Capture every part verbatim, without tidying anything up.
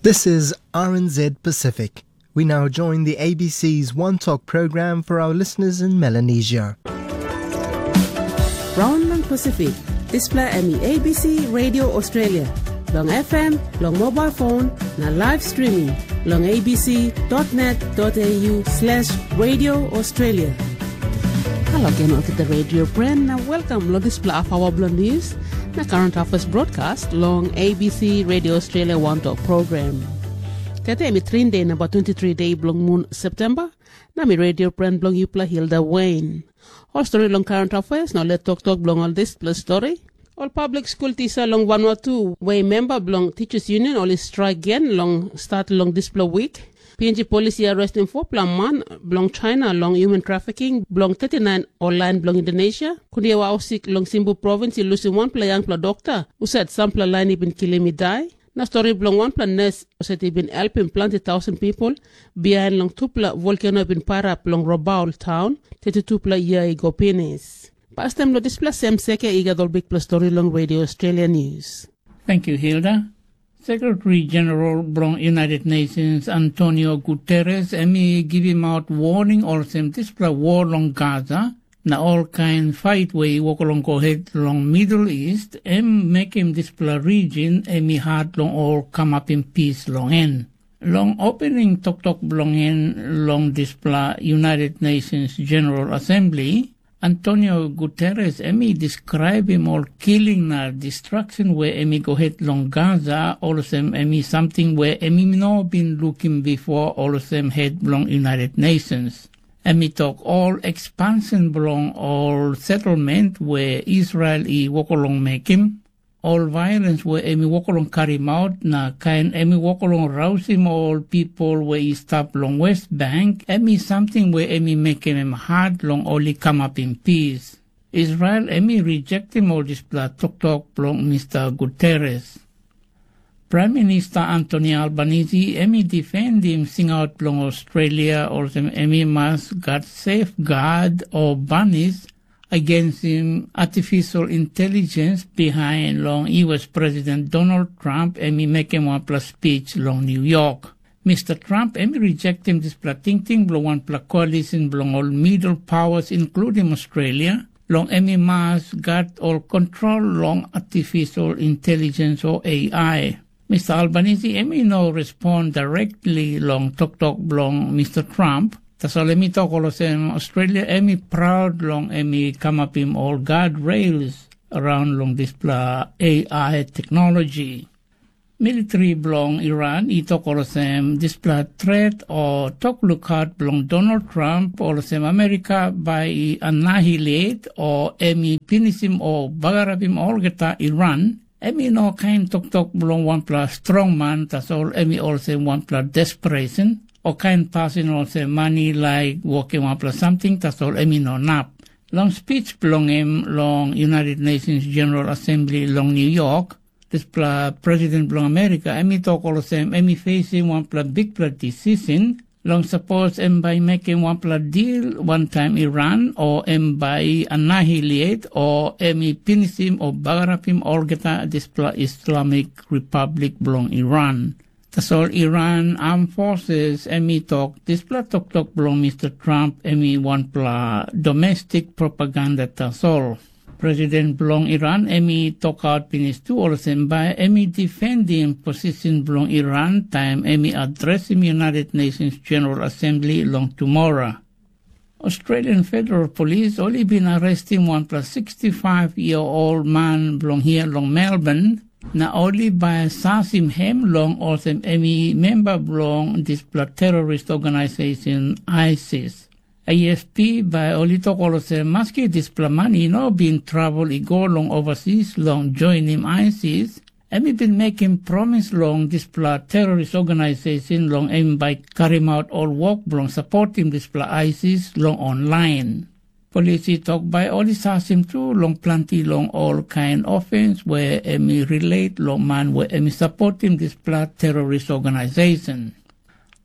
This is R N Z Pacific. We now join the A B C's One Talk program for our listeners in Melanesia. Round lang Pacific, display ami A B C Radio Australia. Long F M, long mobile phone, na live streaming, long abc.net.au slash Radio Australia. Hello again to the radio brand. Now welcome to this of our blog news, the current affairs broadcast long A B C Radio Australia One Talk program. Kaya mi train day na ba twenty-three day blong moon September na mi radio brand blong Yupla Hilda Wayne. All story long current affairs. Now let talk talk blong all this plus story. All public school teacher long one or two way member belong teachers union all strike again long start long display week. P N G policy arresting four plan man belong China long human trafficking belong thirty-nine online belong Indonesia. Kundi wa sick long Simbu province losing one play young pla doctor who said some pla line been killing me die. Na story belong one pla nurse who said he been helping plenty thousand people behind long two pla volcano been para long Rabaul town thirty-two pla year ago penis. Past time lo display same seke iga dol big plus story long Radio Australia News. Thank you, Hilda. Secretary General Blong United Nations Antonio Guterres emi give him out warning or some display war long Gaza na all kind fight way walk along go head long Middle East em make him display region emi hard long all come up in peace long end. Long opening tok tok blong en long display United Nations General Assembly Antonio Guterres emi describe him all killing na destruction where emi go head long Gaza, all of them emi something where emi no been looking before, all of them head belong United Nations. Emi talk all expansion belong all settlement where Israel i walk along make him, all violence where emi walk along carry him out na kain emi walk along rouse him all people where he stop long West Bank, emi something where emi make him hard long only come up in peace. Israel emi reject him all this blood talk talk long Mister Guterres. Prime Minister Anthony Albanese emi defend him sing out long Australia or some emi must got safeguard or banish against him artificial intelligence behind long U S President Donald Trump and me make him one plus speech long New York. Mister Trump and me reject him this pla ting ting belong one pla coalition belong all middle powers including Australia. Long emi mas got all control long artificial intelligence or A I. Mister Albanese emi no respond directly long talk talk belong Mister Trump. So let me talk all of them. Australia emi proud long emi come up in all guardrails around long this blah A I technology. Military belong Iran, I talk all of them this blah threat or talk look out belong Donald Trump, all of them America by annihilate or emi finish him or bagarap him all geta Iran. Emi no kind talk talk belong one plus strong man, that's all emi all them one plus desperation. Or kind passing also money like walking up or something, that's all emi no nap. Long speech belong him long United Nations General Assembly long New York. This pla President belong America, emi talk all the same, emi facing one pla big pla decision. Long suppose em by making one pla deal one time Iran or em by annihilate or emi finish him or bagarap him or geta this pla Islamic Republic belong Iran. That's all Iran armed forces emi talk this pla talk talk belong Mister Trump emi one pla domestic propaganda that's all. President belong Iran emi talk out finish to all of them by emi defending position belong Iran time emi addressing United Nations General Assembly long tomorrow. Australian Federal Police only been arresting one plus sixty-five year old man belong here long Melbourne. Na only by Sasim Hem long or some emi member belong this terrorist organization ISIS. A F P by only talk all of them maski this money no been travel i go long overseas long join him ISIS. Emi been making promise long this terrorist organization long emi by carry out all work belong supporting this ISIS long online. Police talk by all this Sasim too long plenty long all kind offense where emi relate long man where emi supporting this terrorist organization.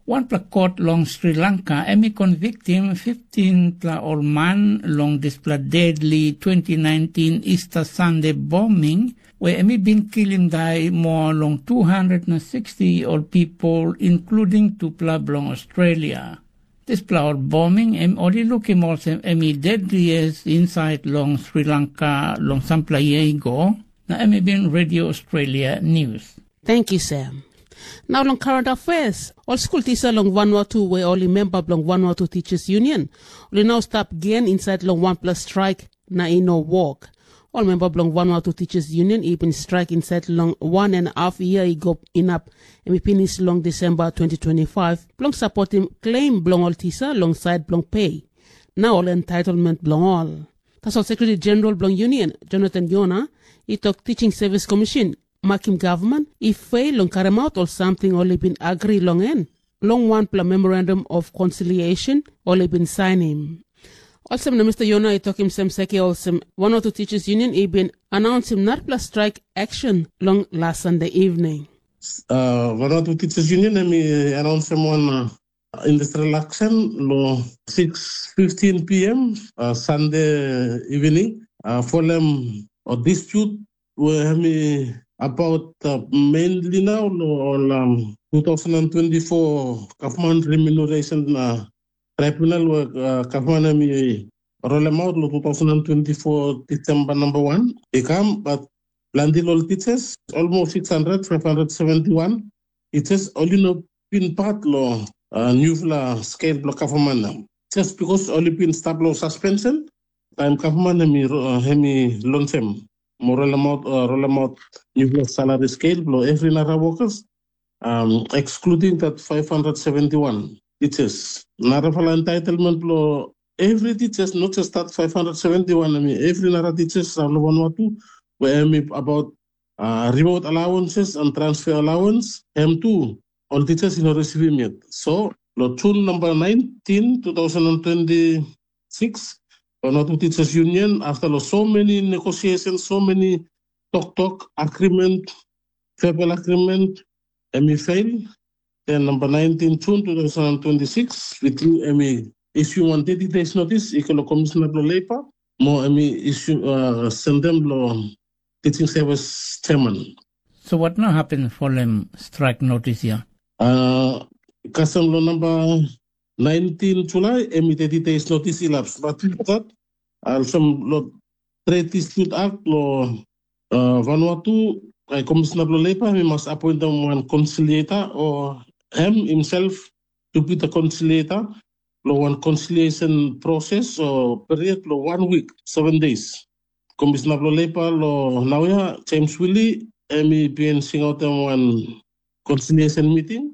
one pla court long Sri Lanka, emi convict him fifteen pla old man long this pla deadly twenty nineteen Easter Sunday bombing, where emi been killing die more long two hundred sixty old people, including two pla long Australia. This pla old bombing, em only looking also emi deadliest inside long Sri Lanka long some pla year ago. Na emi been Radio Australia News. Thank you, Sam. Now, long current affairs. All school teachers long Vanuatu were only member long Vanuatu Teachers Union. Only now stop again inside long one plus strike na ino walk. All member long Vanuatu Teachers Union even strike inside long one and a half year ago in up and we finish long December twenty twenty-five. Long supporting claim long all teacher alongside long pay. Now all entitlement long all. That's all Secretary General long Union Jonathan Yona. He talk Teaching Service Commission. Makim government, if fail long carry out or something only been agree long end. Long one pla memorandum of conciliation only been signing. Also, Mister Yona, he talk him some seke also one or two teachers union he been announced him not plus strike action long last Sunday evening. Uh, one or two teachers union and me announced him one uh, industrial action lo six fifteen p.m. Uh, Sunday evening uh, for them a dispute where me about uh, mainly now on um, twenty twenty-four government remuneration uh, tribunal work uh, government me roll them out twenty twenty-four December number one. They come, but Landilol teachers almost six hundred, five hundred seventy-one. It has only no been part law uh, new scale block government just because only been stop law suspension. Time government me uh, me long term. Moral amount, uh, roll amount, new salary scale, below every Nara workers, um, excluding that five hundred seventy-one teachers. Nara fala entitlement below every teachers, not just that five hundred seventy-one. I mean, every Nara teachers are Vanuatu, where I mean about uh, remote allowances and transfer allowance. M two, all teachers in receiving it. So, lo June number nineteen, twenty twenty-six. Vanuatu Teachers Union, after so many negotiations, so many talk talk agreement, verbal agreement, M E failed. Then number nineteen June twenty twenty-six, with you M E issue one thirty days notice, equal commissioner of labor, more M E issue uh, send them law teaching service chairman. So what now happened for them strike notice here? Uh, custom law number nineteen July, M E thirty days notice elapsed. But with that, also law trade dispute act law uh, Vanuatu, I commissioner of labor, we must appoint them one conciliator or him himself to be the conciliator. Law one conciliation process or period law one week, seven days. Commissioner of labor law now yeah, James Willie, M E been sing out them one conciliation meeting.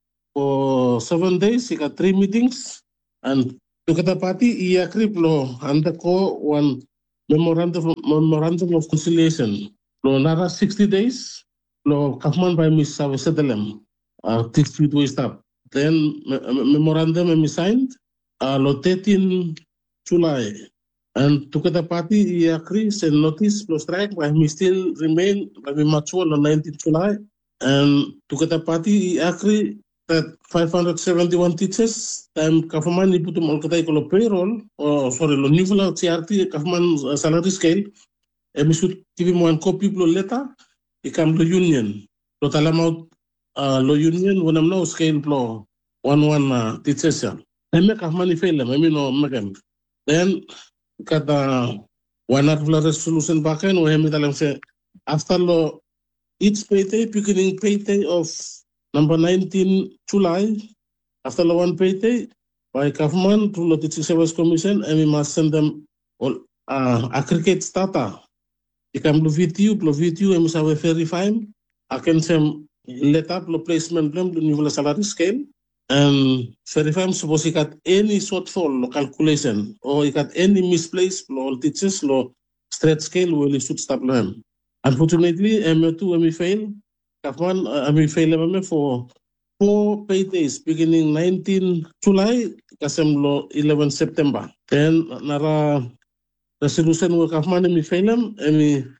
For seven days, he got three meetings, and to get a party, he agreed to undergo one memorandum memorandum of conciliation. Lo nara sixty days, lo government by Miss Savesedelem, uh, dispute we stop. Then memorandum is signed, uh, lo thirteen July, and to get a party, he agrees and notice lo strike, but we still remain by we mature on nineteenth July, and to get a party, he agree that five hundred seventy-one teachers, time government ni putum all katay ko payroll, or sorry, lo new C R T government uh, salary scale, and we should give him one copy of letter, he come to union. Lo talamount uh, lo union, when I'm now scale lo one one uh, teachers ya. And make government fail them, I mean no make them. Then kata one article resolution back end, we have me say after lo each payday, beginning payday of number nineteen July, after the one payday by government through the Teaching Service Commission, and we must send them all uh, aggregate data. You can do video, do video, and we have verify. I can send letter, the placement, the new salary scale, and verify. Suppose you got any shortfall, or calculation, or you got any misplaced, or teachers, or straight scale, well, you should stop them. Unfortunately, M two, M fail. Government, uh, I mean, fail for four paydays beginning nineteenth July, kasem eleventh September. Then, nara resolution will government, I mean, fail them, I mean,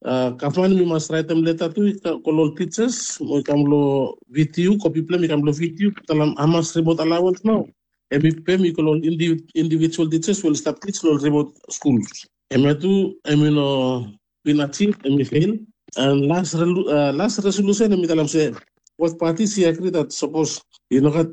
Uh, Kafman, we must write them letter to all teachers. We can lo V T U, copy play, we can lo V T U. Talam amas remote allowance now. And we pay me all individual teachers will start teach all remote schools. And we do, I mean, uh, we achieve and we fail. And last uh, last resolution, we talam say what parties he agree that suppose you know that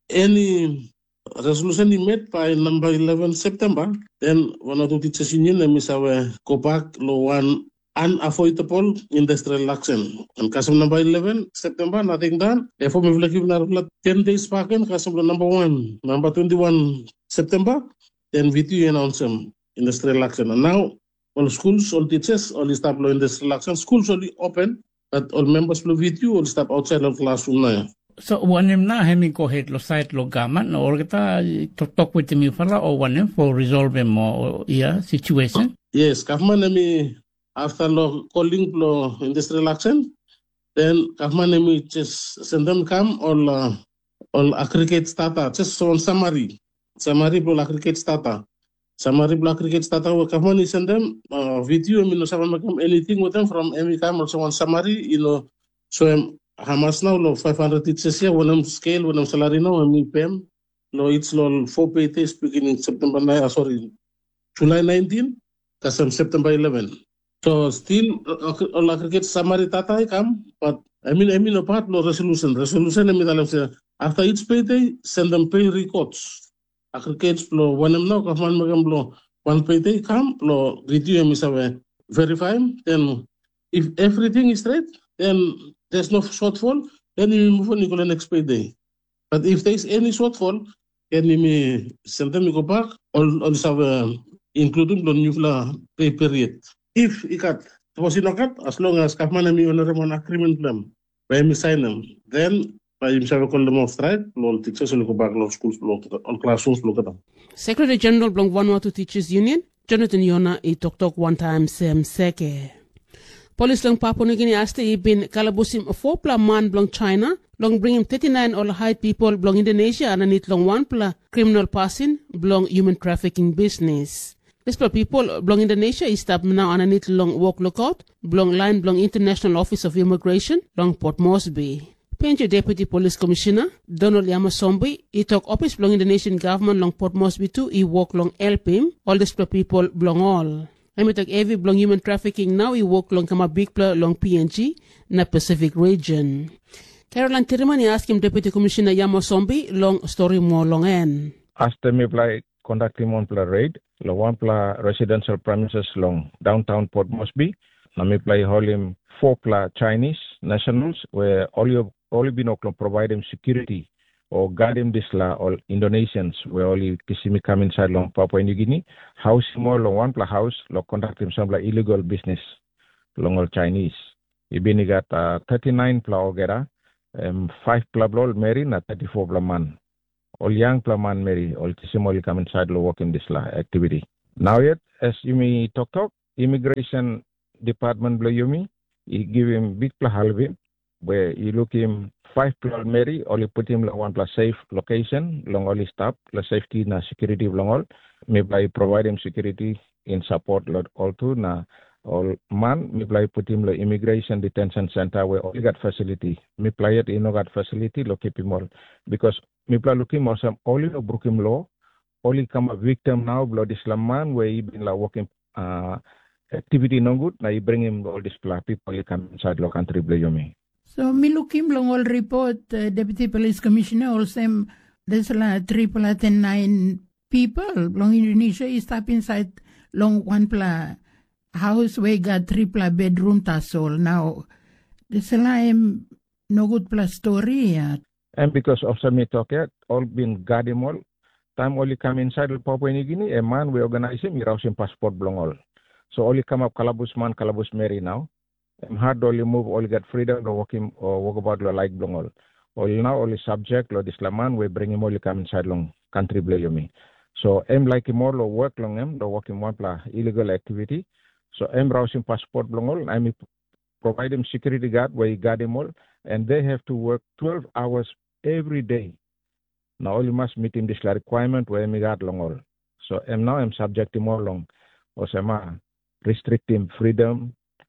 any resolution he made by number eleven September, then one of the teachers union and we say go back lo one unavoidable industrial action. And custom number eleven September, nothing done. Therefore, we will give ten days back in custom number one, number twenty-one September, then V T U announce them industrial action. And now all schools, all teachers, all staff lo industrial action. Schools only open, but all members lo V T U all stop outside of classroom na. So wanim na hemi ko het lo site lo gaman or kita talk with me fala or wanim for resolving more yeah situation. Yes, government nemi after lo calling lo industrial action, then government nemi just send them come all uh, all aggregate data just on summary summary lo aggregate data summary lo aggregate data government send them uh, video you know some anything with them from any come also on summary you know so um, how much now lo five hundred teachers here when I'm scale when I'm salary now I'm pay lo it's lo four pay days beginning September nine sorry July nineteenth kasam September eleventh. So still all aggregate summary data come, but I mean I mean apart lo resolution. Resolution I mean alam after each payday send them pay records. Aggregates lo one em now kaman magam lo one payday come lo review em isawe verify then if everything is straight then there's no shortfall then you move on to the next payday. But if there is any shortfall then you may send them go back all all isawe including the new pay period. If ikat, suppose inokat, as long as Kafman mi honorable agreement them, by me sign them, then by himself call them off strike, all teachers will go back to schools, all classrooms look at them. Secretary General Blong Vanuatu Teachers Union, Jonathan Yona, i talk talk one time sem seke. Police long Papua New Guinea aste i bin kalabusim four pla man blong China, long bring him thirty-nine all hide people blong Indonesia and anit long one pla criminal passing blong human trafficking business. This people belong Indonesia is stop now on a little long walk lookout, belong line belong International Office of Immigration, long Port Moresby. Penjo Deputy Police Commissioner, Donald Yamasombi, he talk office belong Indonesian government long Port Moresby too, he walk long help him, all this people belong all. I mean talk heavy belong human trafficking now, he walk long Kama Big Pla long P N G, na Pacific region. Caroline Tirimani asked him Deputy Commissioner Yamasombi, long story more long end. Asked them if like conducting one pla raid, lo one pla residential premises long downtown Port Moresby. Nami play holim four pla Chinese nationals where only only binoklo provide them security or guard them this la all Indonesians where only kisimi come inside long Papua New Guinea. House more lo one pla house lo conduct him some like illegal business long all Chinese. Ibini got uh, thirty-nine pla ogera, um, five pla blol Mary na thirty-four pla man. All young plaman Mary, all Tisimoli come inside lo work in this la activity. Now yet, as you may talk talk, immigration department blow you me, you give him big pla halvi, where you look him five pla Mary, only put him la one plus safe location, long only stop, la safety na security long all, maybe provide him security in support lot all too na all man, maybe put him la immigration detention center where only got facility. Me play it in no got facility, lo keep him all because Mipla looking more some only no broken law, only come a victim now, blood Islam man, where he been like working uh, activity no good, now you bring him all these people, he come inside the country, blame me. So, me looking long all report, uh, Deputy Police Commissioner, also there's like three pla ten nine people, long Indonesia is stop inside long one pla house where got three pla bedroom tasol. Now, there's like no good pla story yet. And because of some talk yet, all been guarding all, time only come inside Papua New Guinea, a man we organize him, he rouse him passport belong all. So only come up Calabus man, Calabus Mary now. I'm hard only move, only get freedom or walk him or walk about lo like belong all. Only now only subject lo Islam man, we bring him only come inside long country blame me. So I'm like him all lo work long him, lo work him one pla illegal activity. So I'm rouse him passport belong all, I'm provide him security guard where he guard him all, and they have to work twelve hours every day. Now you must meet him this requirement where me got long all. So I'm now I'm subject him all long. Or some restrict him freedom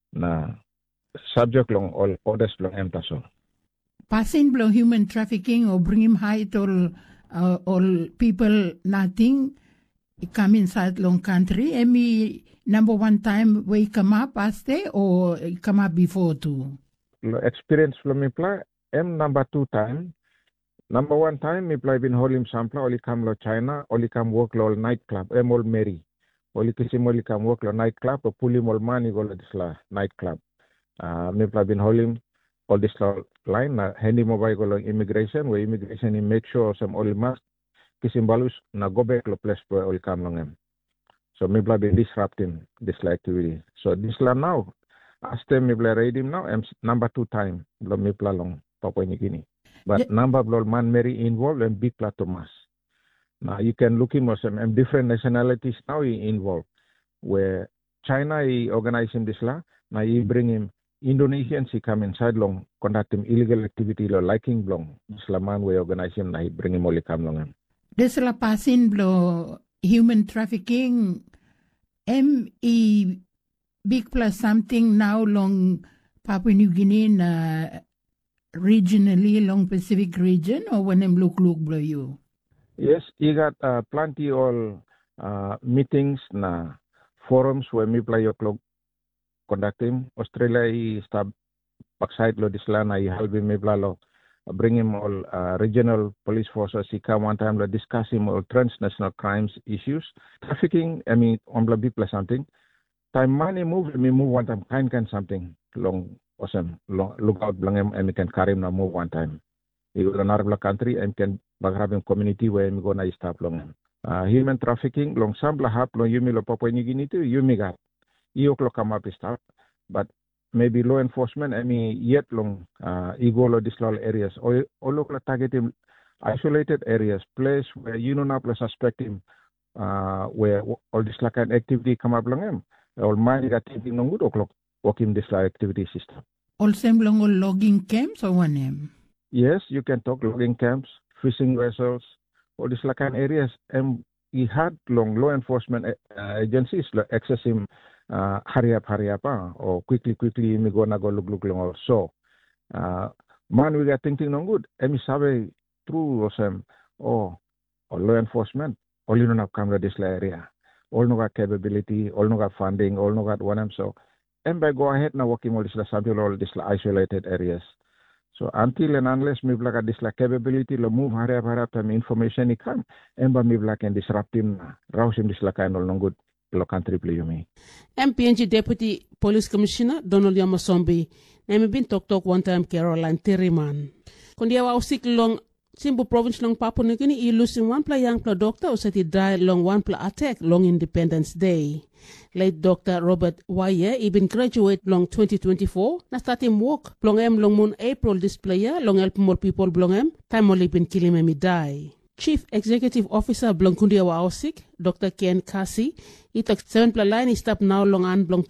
na subject long all orders long em taso. Passing below human trafficking or bring him height or uh, all people nothing come inside long country. Emi number one time we come up as they or come up before too. Experience from me play em number two time. Number one time me play bin holim sampla only come lo China only come work lo nightclub em all Mary. Only kisim only come work lo nightclub or pulim all money go lo disla nightclub. Uh, me play bin holim all this line na handy mobile go long immigration where immigration he make sure some all mask kisim balus na go back lo place where all come long em. So me bla been disrupting this activity. So this la now as them me bla read him now em number two time lo me bla long Papua New Guinea. But yeah. Number bla man Mary involved and big pla Thomas. Now you can look him some em different nationalities now he involved. Where China he organizing this la now he bring him Indonesians he come inside long conducting illegal activity lo liking long Islaman we organize him na he bring him only come long him. This la passing blo human trafficking M E big plus something now long Papua New Guinea na regionally long Pacific region or when em look look blo you. Yes, you got uh, plenty all uh, meetings na forums where me play your clock conducting Australia i stop backside lo dislana i help me blalo bring him all uh, regional police forces he come one time to discuss him all transnational crimes issues trafficking I mean on bla big plus something time money move me move one time kind kind something long awesome long, look out blang him and we can carry him now move one time he go to another country and can bagrab him community where we go na stop long uh, human trafficking long sambla hap long yumi lo Papua New Guinea too yumi got Iyo klo come up start, but maybe law enforcement I mean yet long uh ego lo dislal areas or all lo target him isolated areas place where you know not suspect him uh where all this like an activity come up long him all mind got thinking no good o'clock working this like activity system. All same long logging camps or one name? Yes, you can talk logging camps, fishing vessels, all this like an areas and he had long law enforcement uh, agencies like access him uh, hurry up, hurry up, uh, or quickly, quickly, me go na go look, look, long also. Uh, man, we got thinking no good. Emi sabe true or some, oh, or law enforcement, all you know have come to this area. All no got capability, all no got funding, all no got one. So, and by go ahead now working all this subject, all this isolated areas. So until and unless me black this like capability to move hurry up, hurry up, time information he come, and by me black and disrupt him, rouse him this like kind of no good. Lo country play you me. M P N G Deputy Police Commissioner Donald Yamasombi, name been talk talk one time Caroline Terriman. Kundia wa usik long Simbu province long Papua New Guinea i losing one pla young pla doctor o sati die long one pla attack long Independence Day. Late Doctor Robert Waya even graduate long twenty twenty-four na start him work long em long moon April this player long help more people long em time only been killing him die. Chief Executive Officer Blong Kundia wa Ausik, Doctor Ken Kasi, itak seven pla line stop now long an blong